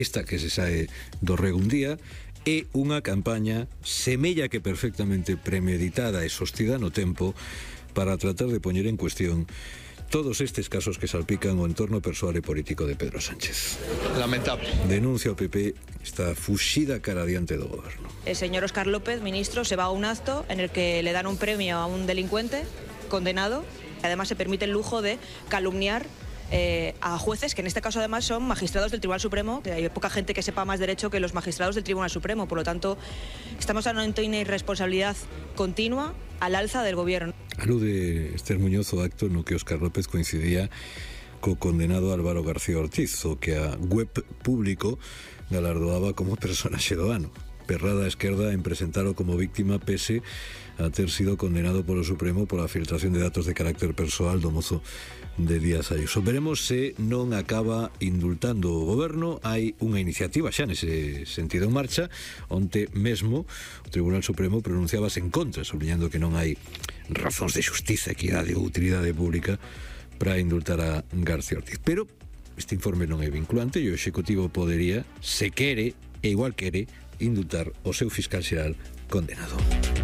esta que se sae do rego un día, é unha campaña semella que perfectamente premeditada e sostida no tempo para tratar de poñer en cuestión todos estes casos que salpican o entorno persoal e político de Pedro Sánchez. Lamentable. Denuncia o PP esta fuxida cara adiante do goberno. El señor Óscar López, ministro, se va a un acto en el que le dan un premio a un delincuente condenado. Además se permite el lujo de calumniar a jueces, que en este caso además son magistrados del Tribunal Supremo, que hay poca gente que sepa más derecho que los magistrados del Tribunal Supremo. Por lo tanto, estamos ante una irresponsabilidad continua al alza del gobierno. Alude Esther Muñoz o acto no que Óscar López coincidía co condenado Álvaro García Ortiz, o que a Web Público galardoaba como personaxe do ano. Perrada a esquerda en presentalo como víctima pese a ter sido condenado polo Supremo pola filtración de datos de carácter persoal do mozo de Díaz Ayuso. Veremos se non acaba indultando o goberno. Hai unha iniciativa xa nese sentido en marcha. Onte mesmo o Tribunal Supremo pronunciábase en contra, subliñando que non hai razóns de xustiza, equidade ou utilidade pública para indultar a García Ortiz. Pero este informe non é vinculante e o Executivo podería, se quere, e igual quere, indultar o seu fiscal xeral condenado.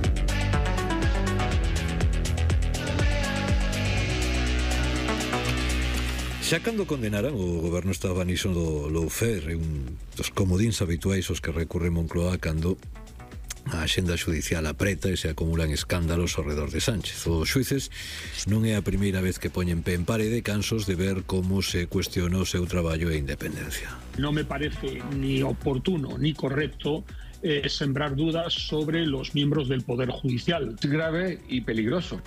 Xa cando condenaran, o goberno estaba niso do lawfare, un dos comodíns habituais aos que recurre Moncloa cando a axenda xudicial apreta e se acumulan escándalos ao redor de Sánchez. Os xuíces non é a primeira vez que poñen pé en parede, cansos de ver como se cuestiona o seu traballo e independencia. No me parece ni oportuno ni correcto sembrar dudas sobre los miembros del Poder Judicial. Es grave y peligroso.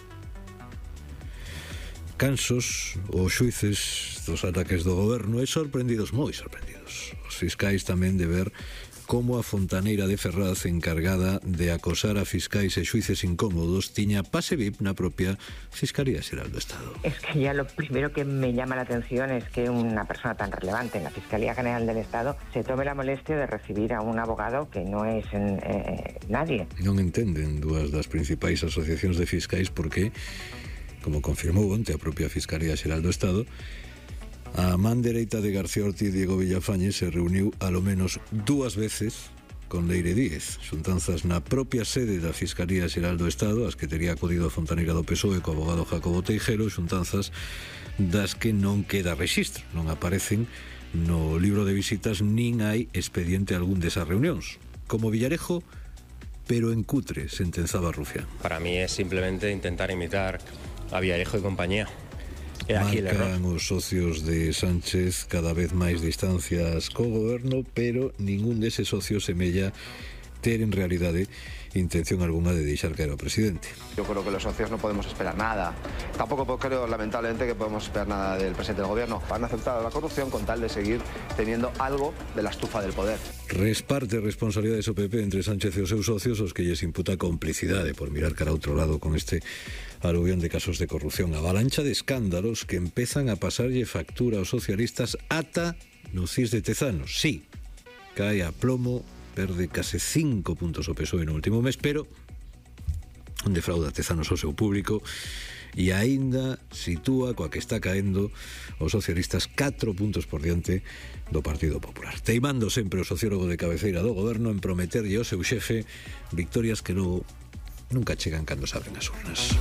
Cansos os xuíces dos ataques do goberno e sorprendidos, moi sorprendidos. Os fiscais tamén de ver como a fontaneira de Ferraz, encargada de acosar a fiscais e xuíces incómodos, tiña pase VIP na propia Fiscalía Xeral do Estado. Es que ya lo primero que me llama la atención es que una persona tan relevante en la Fiscalía General del Estado se tome la molestia de recibir a un abogado que no es nadie. Non entenden dúas das principais asociacións de fiscais porque, como confirmou onte a propia Fiscalía Xeral do Estado, a man dereita de García Ortiz, Diego Villafañe, se reuniu alo menos 2 veces con Leire Díez, xuntanzas na propia sede da Fiscalía Xeral do Estado, as que tería acudido a Fontaneira do PSOE co abogado Jacobo Teijero, xuntanzas das que non queda rexistro, non aparecen no libro de visitas, nin hai expediente algún desas reunións. Como Villarejo, pero en cutre, sentenzaba Rufián. Para mí es simplemente intentar imitar a Villarejo y compañía. Marcan os socios de Sánchez cada vez máis distancias co goberno, pero ningún deses socios semella ter en realidade intención alguna de deixar caer ao presidente. Yo creo que los socios no podemos esperar nada. Tampoco creo, lamentablemente, que podemos esperar nada del presidente del gobierno. Han aceptado la corrupción con tal de seguir teniendo algo de la estufa del poder. Resparte responsabilidades o PP entre Sánchez e os seus socios, os que lles imputa complicidade por mirar cara a outro lado con este aluvión de casos de corrupción. Avalancha de escándalos que empezan a pasarlle factura aos socialistas ata no CIS de Tezanos. Sí, cae a plomo, perde case 5 puntos o PSOE no último mes, pero onde frauda Tezanos ao seu público e aínda sitúa coa que está caendo os socialistas 4 puntos por diante do Partido Popular. Teimando sempre o sociólogo de cabeceira do goberno en prometerlle ao seu xefe victorias que logo nunca chegan cando se abren as urnas.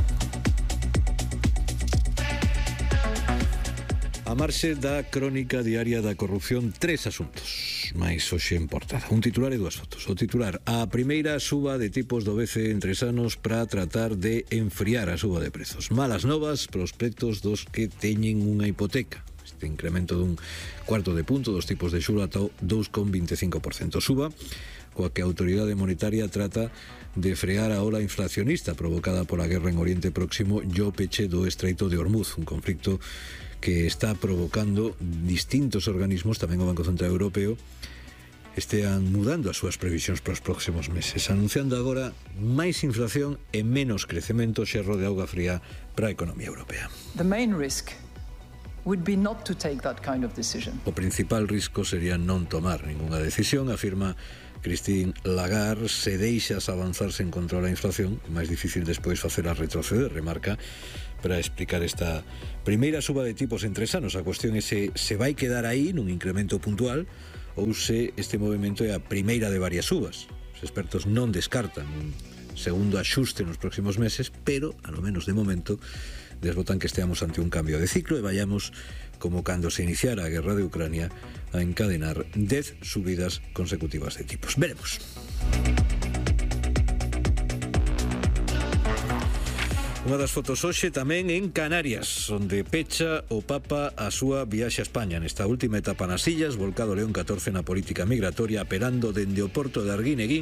A marxe da crónica diaria da corrupción, 3 asuntos máis hoxe en portada. Un titular e 2 fotos. O titular: a primeira suba de tipos do BCE en 3 anos para tratar de enfriar a suba de prezos. Malas novas, prospectos dos que teñen unha hipoteca. Este incremento dun cuarto de punto dos tipos de xuro ata 2,25%. Suba coa que a autoridade monetaria trata de frear a ola inflacionista provocada pola guerra en Oriente Próximo e o peche do Estreito de Hormuz, un conflicto que está provocando distintos organismos, tamén o Banco Central Europeo, estean mudando as súas previsións para os próximos meses, anunciando agora máis inflación e menos crecemento, xerro de auga fría para a economía europea. The main risk would be not to take that kind of decision. O principal risco sería non tomar ningunha decisión, afirma Christine Lagarde. Se deixas avanzar sen controlar a inflación, é máis difícil despois facela retroceder, remarca, para explicar esta primeira suba de tipos en 3 anos. A cuestión é se vai quedar aí nun incremento puntual ou se este movimento é a primeira de varias subas. Os expertos non descartan un segundo axuste nos próximos meses, pero, ao menos de momento, desbotan que esteamos ante un cambio de ciclo e vayamos, como cando se iniciara a guerra de Ucrania, a encadenar 10 subidas consecutivas de tipos. Veremos. Unha das fotos hoxe tamén en Canarias, onde pecha o Papa a súa viaxe a España nesta última etapa nas illas, volcado León XIV na política migratoria, apelando dende o porto de Arguineguín